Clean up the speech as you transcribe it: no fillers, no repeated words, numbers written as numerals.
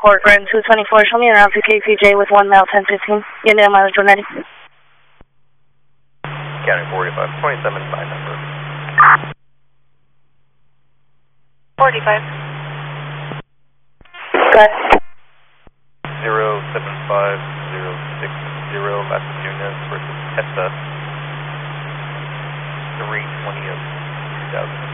Port Grand 224, show me around to KCJ with 1 mile 1015. India mileage 190. County 45, 27 by number. 45. Good. 075060 Massachusetts versus ESTA 320 of 2000.